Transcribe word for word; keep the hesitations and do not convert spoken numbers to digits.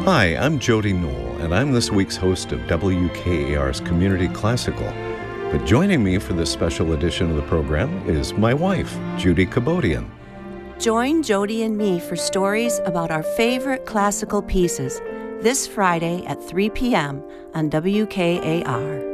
Hi, I'm Jody Knoll, and I'm this week's host of W K A R's Community Classical. But joining me for this special edition of the program is my wife, Judy Kabodian. Join Jody and me for stories about our favorite classical pieces this Friday at three p.m. on W K A R.